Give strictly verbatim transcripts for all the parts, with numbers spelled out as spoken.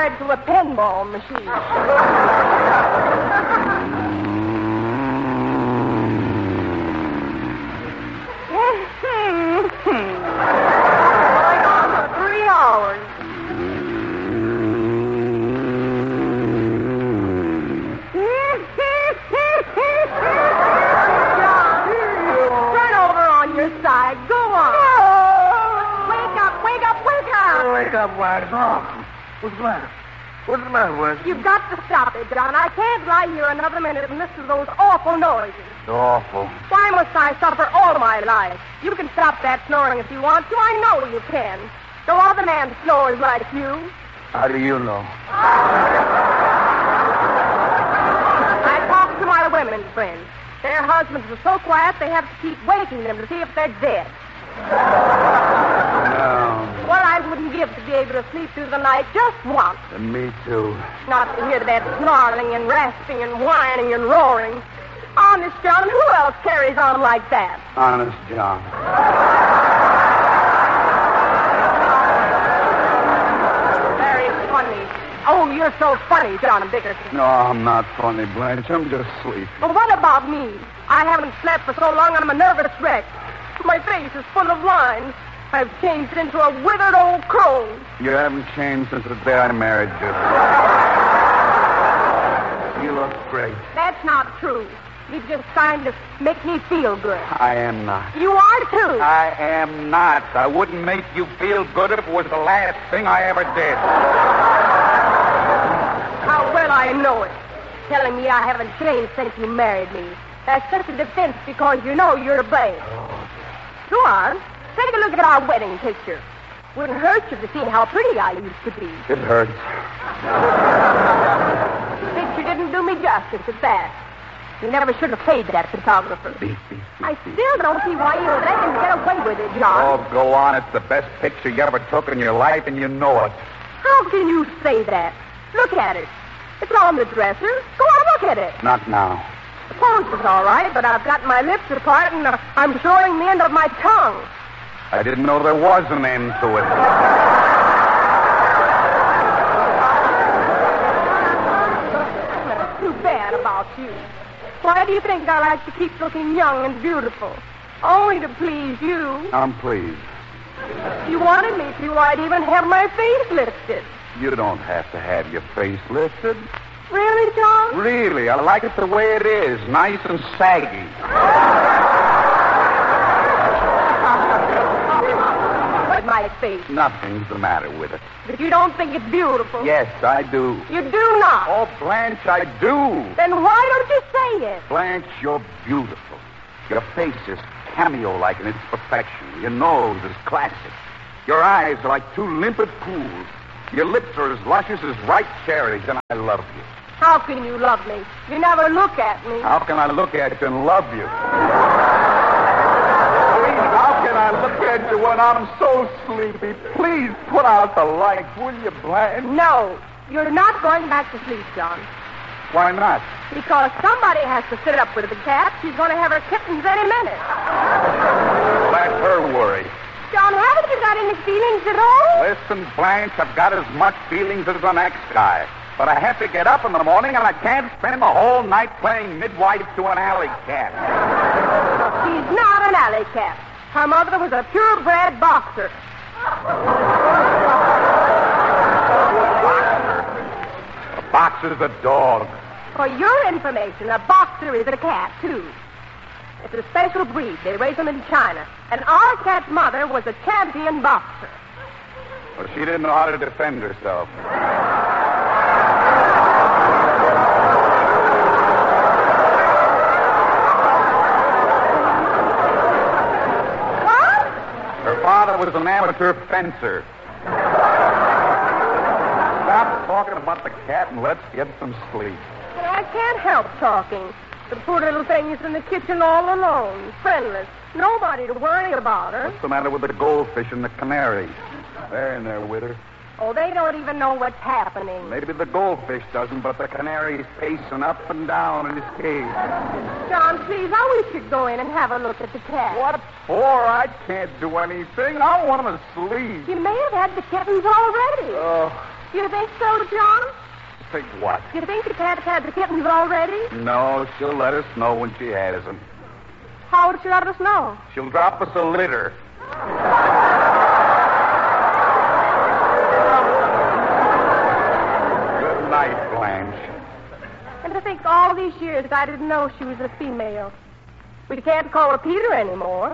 cards to a pinball machine. Going on for three hours. Turn over on your side. Go on. Wake up, wake up, wake up. Wake up, White. Oh, what's the matter? What's the matter, White? You've got to stop it, John. I can't lie here another minute and listen to those awful noises. Awful. Why must I suffer all my life? You can stop that snoring if you want to. I know you can. No other man snores like you. How do you know? I talk to my women friends. Their husbands are so quiet they have to keep waking them to see if they're dead. No. What I wouldn't give to be able to sleep through the night just once. And me too. Not to hear that snarling and rasping and whining and roaring. Honest, John, who else carries on like that? Honest, John. Very funny. Oh, you're so funny, John Dickerson. No, I'm not funny, Blanche. I'm just sleepy. Well, what about me? I haven't slept for so long I'm a nervous wreck. My face is full of lines. I've changed into a withered old crone. You haven't changed since the day I married you. You look great. That's not true. You just trying to make me feel good. I am not. You are, too. I am not. I wouldn't make you feel good if it was the last thing I ever did. How well I know it. Telling me I haven't changed since you married me. That's just a defense because you know you're to blame. Go on. Take a look at our wedding picture. Wouldn't hurt you to see how pretty I used to be. It hurts. The picture didn't do me justice at that. You never should have paid that photographer. Beep, beep, beep, I beep. still don't see why you let him get away with it, John. Oh, go on. It's the best picture you ever took in your life, and you know it. How can you say that? Look at it. It's on the dresser. Go on, look at it. Not now. The pose is all right, but I've got my lips apart, and uh, I'm showing the end of my tongue. I didn't know there was an end to it. That's too bad about you. Why do you think I like to keep looking young and beautiful? Only to please you. I'm pleased. If you wanted me to, I'd even have my face lifted. You don't have to have your face lifted. Really, John? Really, I like it the way it is, nice and saggy. But my face. Nothing's the matter with it. But you don't think it's beautiful? Yes, I do. You do not? Oh, Blanche, I do. Then why don't you say it? Blanche, you're beautiful. Your face is cameo-like in its perfection. Your nose is classic. Your eyes are like two limpid pools. Your lips are as luscious as ripe cherries, and I love you. How can you love me? You never look at me. How can I look at you and love you? Please, how can I look at you when I'm so sleepy? Please put out the light, will you, Blanche? No, you're not going back to sleep, John. Why not? Because somebody has to sit up with the cat. She's going to have her kittens any minute. Let her worry. John, haven't you got any feelings at all? Listen, Blanche, I've got as much feelings as the next guy. But I have to get up in the morning, and I can't spend the whole night playing midwife to an alley cat. She's not an alley cat. Her mother was a purebred boxer. A boxer's a dog. For your information, a boxer is a cat, too. It's a special breed. They raise them in China. And our cat's mother was a champion boxer. Well, she didn't know how to defend herself. What? Her father was an amateur fencer. Stop talking about the cat and let's get some sleep. I can't help talking. The poor little thing is in the kitchen all alone, friendless. Nobody to worry about her. What's the matter with the goldfish and the canary? They're in there with her. Oh, they don't even know what's happening. Maybe the goldfish doesn't, but the canary's pacing up and down in his cage. John, please, I wish you'd go in and have a look at the cat. What for? I can't do anything. I want to sleep. You may have had the kittens already. Oh, You think so, John? Think what? You think the cat's had the kittens already? No, she'll let us know when she has them. How would she let us know? She'll drop us a litter. Good night, Blanche. And to think all these years I didn't know she was a female. We can't call her Peter anymore.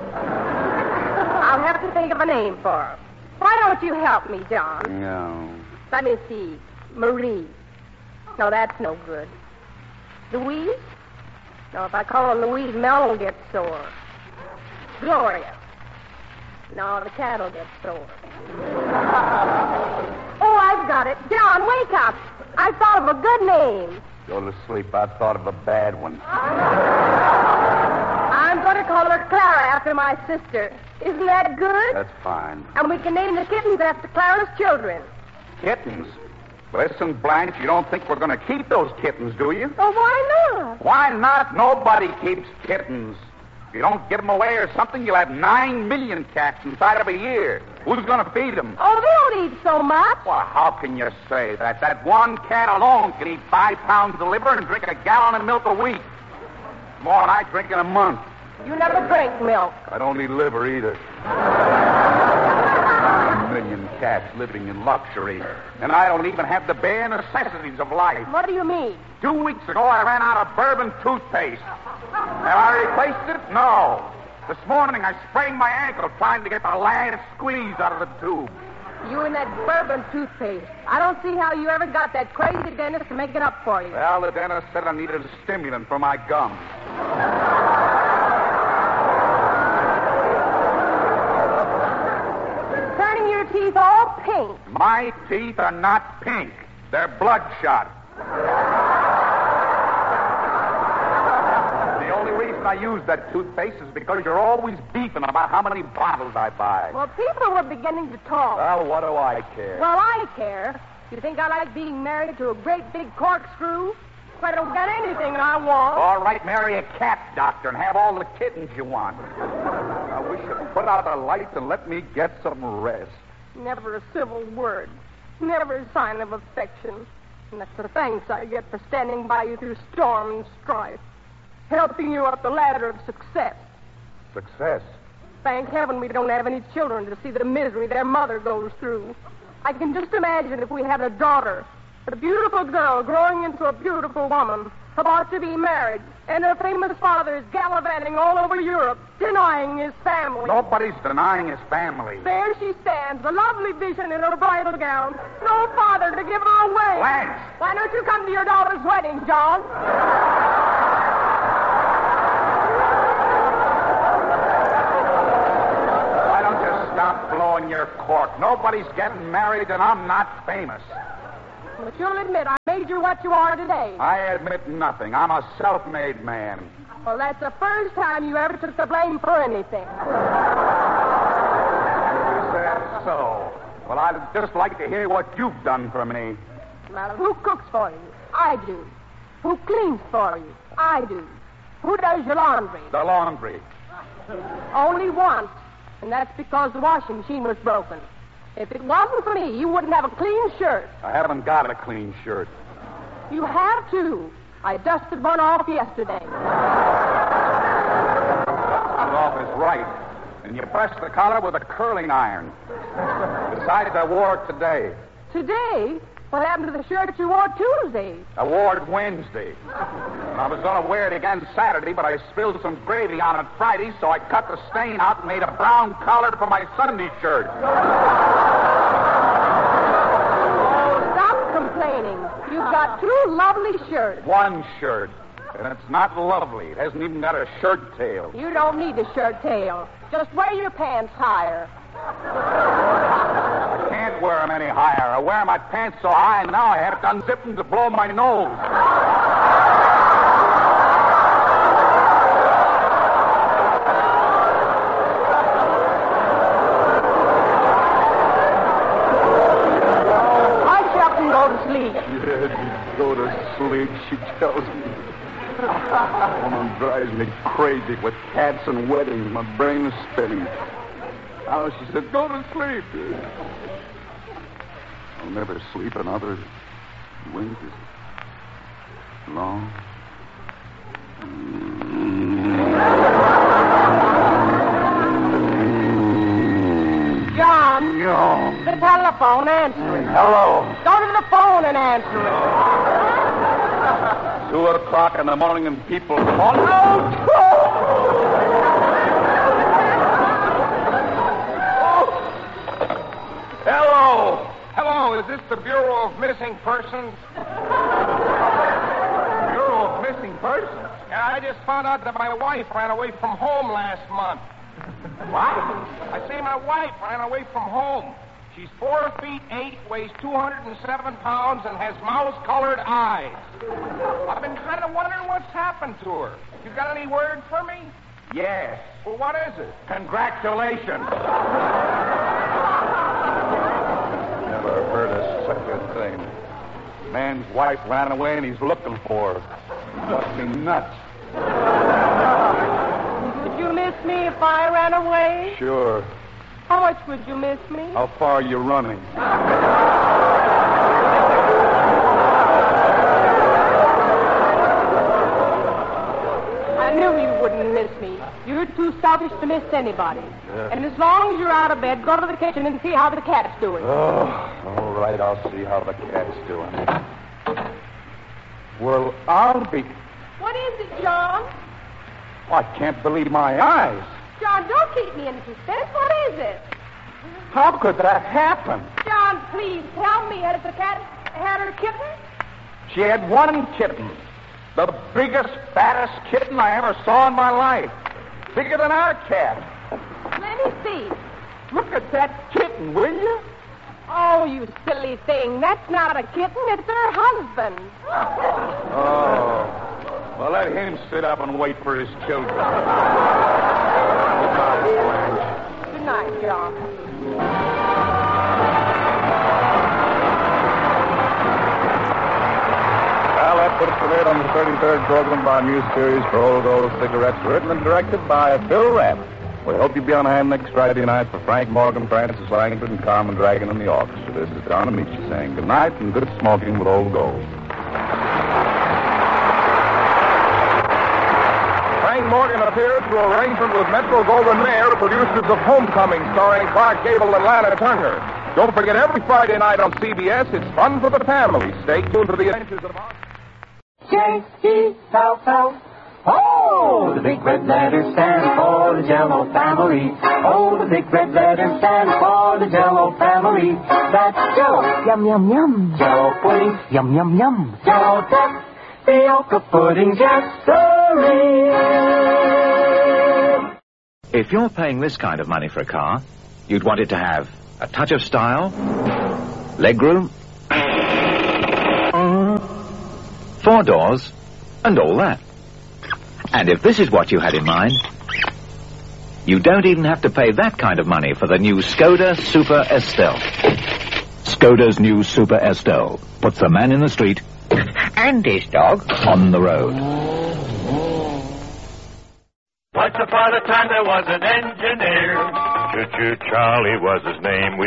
I'll have to think of a name for her. Why don't you help me, John? No. Let me see. Marie. No, that's no good. Louise? No, if I call her Louise, Mel will get sore. Gloria. No, the cat will get sore. Oh, I've got it. John, wake up. I thought of a good name. Go to sleep. I thought of a bad one. I'm going to call her Clara after my sister. Isn't that good? That's fine. And we can name the kittens after Clara's children. Kittens? Listen, Blanche, you don't think we're going to keep those kittens, do you? Oh, why not? Why not? Nobody keeps kittens. If you don't give them away or something, you'll have nine million cats inside of a year. Who's going to feed them? Oh, they don't eat so much. Well, how can you say that? That one cat alone can eat five pounds of liver and drink a gallon of milk a week. More than I drink in a month. You never drink milk. I don't need liver either. A million cats living in luxury. And I don't even have the bare necessities of life. What do you mean? Two weeks ago, I ran out of bourbon toothpaste. Have I replaced it? No. This morning, I sprained my ankle trying to get the last squeeze out of the tube. You and that bourbon toothpaste. I don't see how you ever got that crazy dentist to make it up for you. Well, the dentist said I needed a stimulant for my gums. Turning your teeth all pink. My teeth are not pink. They're bloodshot. The only reason I use that toothpaste is because you're always beefing about how many bottles I buy. Well, people were beginning to talk. Well, what do I care? Well, I care. You think I like being married to a great big corkscrew? If I don't get anything I want. All right, marry a cat doctor and have all the kittens you want. I wish you'd put out the lights and let me get some rest. Never a civil word. Never a sign of affection. And that's the thanks I get for standing by you through storm and strife. Helping you up the ladder of success. Success? Thank heaven we don't have any children to see the misery their mother goes through. I can just imagine if we had a daughter, a beautiful girl growing into a beautiful woman, about to be married, and her famous father is gallivanting all over Europe, denying his family. Nobody's denying his family. There she stands, a lovely vision in her bridal gown. No father to give her away. Blanche! Why don't you come to your daughter's wedding, John? Why don't you stop blowing your cork? Nobody's getting married, and I'm not famous. But you'll admit I made you what you are today. I admit nothing. I'm a self-made man. Well, that's the first time you ever took the blame for anything. You said so. Well, I'd just like to hear what you've done for me. Well, who cooks for you? I do. Who cleans for you? I do. Who does your laundry? The laundry. Only once, and that's because the washing machine was broken. If it wasn't for me, you wouldn't have a clean shirt. I haven't got a clean shirt. You have to. I dusted one off yesterday. Dusted off is right. And you press the collar with a curling iron. Besides, I wore it today. Today? What happened to the shirt you wore Tuesday? I wore it Wednesday. And I was going to wear it again Saturday, but I spilled some gravy on it Friday, so I cut the stain out and made a brown collar for my Sunday shirt. Oh, stop complaining. You've got two lovely shirts. One shirt. And it's not lovely. It hasn't even got a shirt tail. You don't need a shirt tail. Just wear your pants higher. I can't wear them any higher. I wear my pants so high, and now I have to unzip them to blow my nose. Hush up and go to sleep. Yes, go to sleep, she tells me. Woman drives me crazy with cats and weddings. My brain is spinning. Now she said, go to sleep. I'll never sleep another wink is long. John. Yo. The telephone, answer it. Hello. Go to the phone and answer it. Two o'clock in the morning and people... Oh, no! Hello. Hello, is this the Bureau of Missing Persons? Bureau of Missing Persons? Yeah, I just found out that my wife ran away from home last month. What? I say my wife ran away from home. She's four feet eight, weighs two hundred seven pounds, and has mouse-colored eyes. I've been kind of wondering what's happened to her. You got any word for me? Yes. Well, what is it? Congratulations. Never heard of such a thing. Man's wife ran away and he's looking for her. Must be nuts. Would you miss me if I ran away? Sure. How much would you miss me? How far are you running? I knew you wouldn't miss me. You're too selfish to miss anybody. Yeah. And as long as you're out of bed, go to the kitchen and see how the cat's doing. Oh, all right, I'll see how the cat's doing. Well, I'll be... What is it, John? Oh, I can't believe my eyes. John, don't keep me in suspense. What is it? How could that happen? John, please tell me. Has the cat had her kitten? She had one kitten. The biggest, fattest kitten I ever saw in my life. Bigger than our cat. Let me see. Look at that kitten, will you? Oh, you silly thing. That's not a kitten. It's her husband. Oh. Well, let him sit up and wait for his children. Good night, John. Well, that puts the lid on the thirty-third program of our new series for Old Gold Cigarettes, written and directed by Bill Rapp. We hope you'll be on hand next Friday night for Frank Morgan, Francis Langford, and Carmen Dragon and the orchestra. This is Don Amici saying good night and good smoking with Old Gold. Frank Morgan appeared through arrangement with Metro-Goldwyn-Mayer, producers of Homecoming, starring Clark Gable and Lana Turner. Don't forget, every Friday night on C B S, it's fun for the family. Stay tuned to the adventures of... J E L L. Oh, the big red letters stand for the Jell-O family. Oh, the big red letters stand for the Jell-O family. That's Jell-O. Yum, yum, yum. Jell-O pudding. Yum, yum, yum. Jell-O duck. Tapioca pudding. Yes, sirree. If you're paying this kind of money for a car, you'd want it to have a touch of style, legroom, four doors, and all that. And if this is what you had in mind, you don't even have to pay that kind of money for the new Skoda Super Estelle. Skoda's new Super Estelle puts the man in the street and his dog on the road. Once upon a time there was an engineer. Choo-choo Charlie was his name. We